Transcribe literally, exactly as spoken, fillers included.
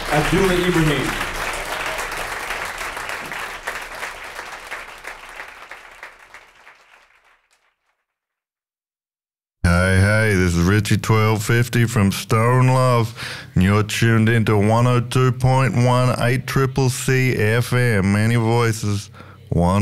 Abdullah Ibrahim. Hey, hey, this is Richie twelve fifty from Stone Love, and you're tuned into one oh two point one eight Triple C F M. Many voices, one